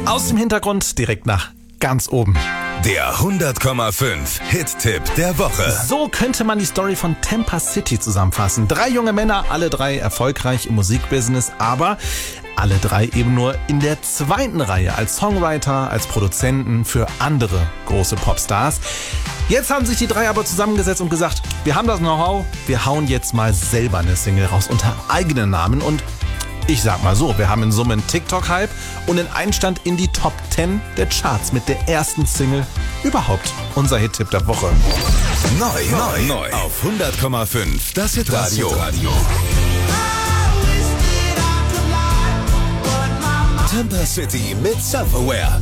Aus dem Hintergrund direkt nach ganz oben. Der 100,5 Hit-Tipp der Woche. So könnte man die Story von Tampa City zusammenfassen. 3 junge Männer, alle 3 erfolgreich im Musikbusiness, aber alle 3 eben nur in der 2. Reihe als Songwriter, als Produzenten für andere große Popstars. Jetzt haben sich die 3 aber zusammengesetzt und gesagt, wir haben das Know-how, wir hauen jetzt mal selber eine Single raus unter eigenen Namen und ich sag mal so, wir haben in Summe einen TikTok-Hype und einen Einstand in die Top 10 der Charts mit der ersten Single überhaupt. Unser Hit-Tipp der Woche. Neu auf 100,5. Das Hitradio. Tampa City mit Self-Aware.